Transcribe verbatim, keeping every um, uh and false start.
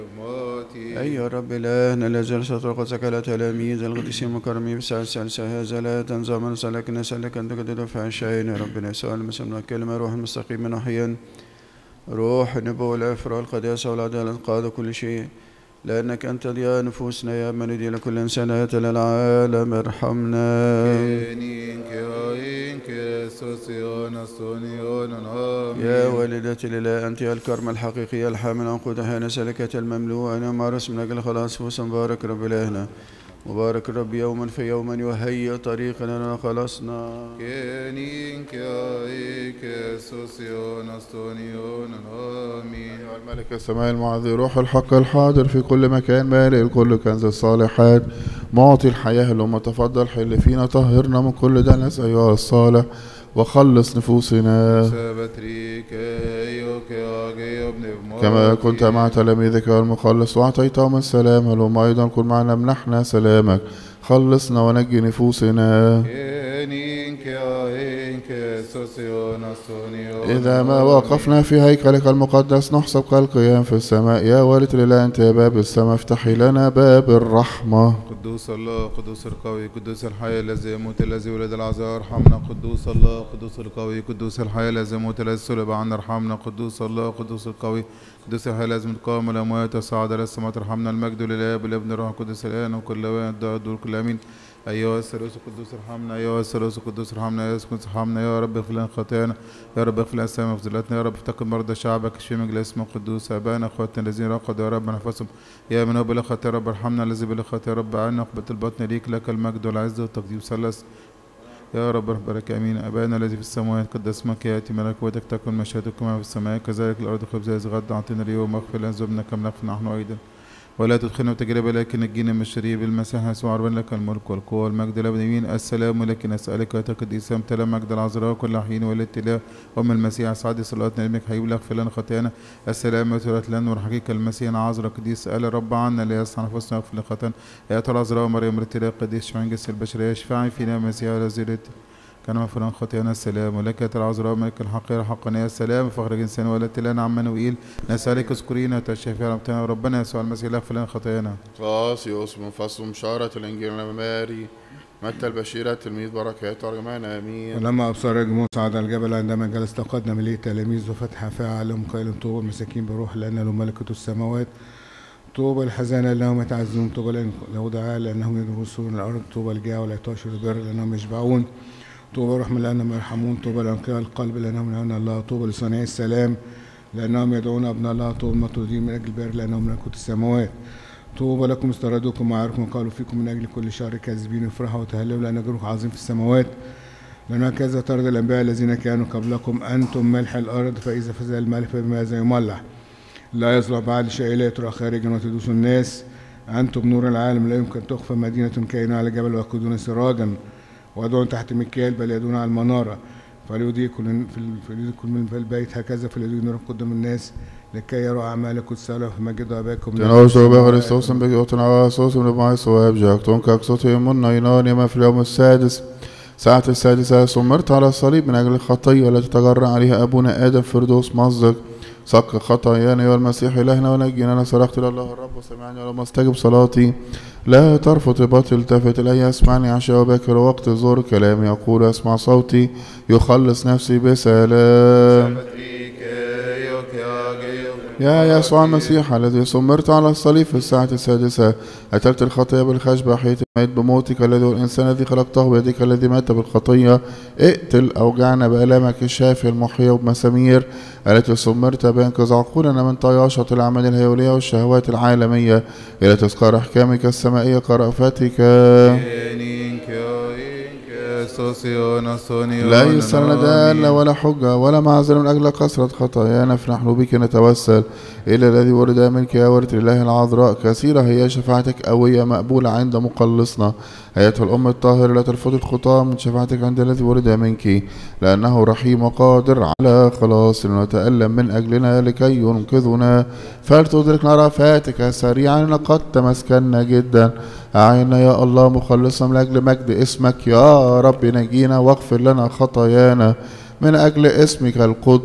أي يا رب إلهنا الذي جلست رقصك على تلاميذ القديسين المكرمين بساعة الثالثة هذا لا تنزع من سلك نسألك أن تجدد في عشائنا يا ربنا يسوع المسيح الكلمة روح المستقيم من وحيا روح النبوة والعفة والقداسة والعدالة قاد كل شيء لأنك أنت ضياء نفوسنا يا من يدي لكل إنسان آية للعالم ارحمنا يا والدتي لله أنت يا الكرم الحقيقي الحامل عنقودها نسألك المملوء أنا مارس من أجل خلاص فوس مبارك رب إلهنا مبارك الرب يوما في يوما يهيئ طريقنا لنا خلاصنا آمين. الملك السماء المعظم روح الحق الحاضر في كل مكان مالئ الكل كنز الصالحات معطي الحياة لما تفضل حل فينا طهرنا من كل دنس أيها الصالح وخلص نفوسنا كما كنت مع تلاميذك والمخلص وأعطيتهم السلام هلم أيضا كن معنا منحنا سلامك خلصنا ونجي نفوسنا إذا ما وقفنا في هيكلك المقدس نحسب كالقيام في السماء يا والد الإله أنت يا باب السماء افتحي لنا باب الرحمة. قدوس الله قدوس القوي قدوس الحي الذي يموت الذي ولد العذراء ارحمنا. قدوس الله قدوس القوي قدوس الحي الذي يموت الذي صلب عنا ارحمنا. قدوس الله قدوس القوي قدوس الحي الذي تقام الأموات وصعد إلى السماء ارحمنا. المجد للآب والابن والروح القدس الآن وكل وقت الدهر دور كل آمين. أيها الثالوث القدوس ارحمنا أيها الثالوث القدوس ارحمنا أيها الثالوث ارحمنا يا رب اغفر لنا خطايانا يا رب اغفر لنا أثامنا وفضيلتنا يا رب افتقد مرضى شعبك اشفي من اسمك القدوس آبائنا اخواتنا الذين رقدوا يا رب نفسهم يا من هو بلا خطايا يا رب ارحمنا الذي بلا خطايا يا رب عنا قبة البطن ليك لك المجد والعزة والتقديم ثلث يا رب بارك امين. ابانا الذي في السماوات قدس اسمك ياتي ملكوتك تكن مشيئتك كما في السماء كذلك الارض خبز غدا اعطنا اليوم واغفر لنا ذنوبنا كما نغفر نحن ايضا ولا تدخلنا تجربة لكن نجينا من الشرير بالمسيح يسوع ربنا لك الملك والقوة والمجد لابد يمين السلام لك نسألك وتقديس امتلا مجد العذراء كل حين والاتلاء أم المسيح اسعد صلاتنا لابنك حبيب لك اغفر لنا خطايانا السلام وترات لنا ورحقيق المسيح عذراء قديس سأل رب عنا لا يصنع نفسنا اغفر لنا خطايانا يا العذراء مريم الاتلاء قديس شفاعي جنس البشرية اشفعي فينا مسيح الذي كان مغفرا خطايانا السلام ولك يا العذراء ملك الحقير حقا يا السلام فخر انسان ولا تلانا عما نوئيل نسالك اذكرينا وتشفي ربنا وربنا يسوع المسيح اغفر لنا خطايانا. فاصيوس من فصل مشارة الانجيل ماري متى البشيرة تلميذ بركات ترجمان امين. ولما ابصر رجل صعد الجبل عندما جلس تقدم اليه تلاميذ وفتح فاعلهم قائلا طوبى المساكين بروح لان لهم ملكة السماوات طوبى الحزانة لانهم يتعزون طوبى الودعاء لانهم يدرسون الارض طوبى الجاع والعطاش والبر لانهم يشبعون طوبى الرحمة لأنهم يرحمون طوبى لأنقياء القلب لأنهم يدعون الله طوبى لصانعي السلام لأنهم يدعون أبناء الله طوبى المطرودين من أجل البر لأنهم ملكوت السماوات طوبى لكم استردوكم وعاركم وقالوا فيكم من أجل كل شهر كاذبين افرحوا وتهللوا لأن أجركم عظيم في السماوات لأن هكذا طرد الأنبياء الذين كانوا قبلكم أنتم ملح الأرض فإذا فزع الملح فبماذا يملح لا يصلح بعد شيء لا يترى خارجا وتدوس الناس أنتم نور العالم لا يمكن تخفى مدينة كائنة على جبل ويقودون سراجا ويدعون تحت مكيال بل يدعون على المنارة فليضيء كل من البيت هكذا فليضيء نور قدام الناس لكي يروا أعمالكم الصالحة في مجد أباكم. تناوشوا بخريستوس بجوتنا وصوص من بعض الصواب جاكتون كاكسوتهم النينان يما في اليوم السادس ساعة السادسة سمرت على الصليب من أجل الخطية التي تجرأ عليها أبونا آدم فردوس مصدق صك خطايانا والمسيح إلهنا ونجينا. أنا صرخت إلى الله الرب وسمعني ولم أستجب صلاتي لا ترفض باطل التفت إلي اسمعني عشاء وباكر وقت زور كلامي يقول اسمع صوتي يخلص نفسي بسلام. يا يسوع المسيح الذي سمرت على الصليب في الساعة السادسة أتلت الخطية بالخشبة حيث مات بموتك الذي هو الإنسان الذي خلقته بيدك الذي مات بالخطية اقتل أوجعنا بألامك الشافي المحية وبمسامير التي سمرت بإنقاذ عقولنا من طياشة الأعمال الهيولية والشهوات العالمية إلى تذكار أحكامك السمائية كرأفتك. ليس لنا دالة ولا حجة ولا معذرة من أجل كثرة خطايانا فنحن بك نتوسل إلى الذي ولد منك يا ولد الله العذراء كثيرة هي شفاعتك قوية مقبولة عند مخلصنا أيتها الأم الطاهرة لا ترفض الخطاة من شفاعتك عند الذي ولد منك لأنه رحيم وقادر على خلاصنا وتألم من أجلنا لكي ينقذنا فلتدركنا رأفاتك سريعا لقد تمسكنا جدا أعنا يا الله مخلصا من أجل مجد اسمك يا رب نجينا واغفر لنا خطايانا من أجل اسمك القدس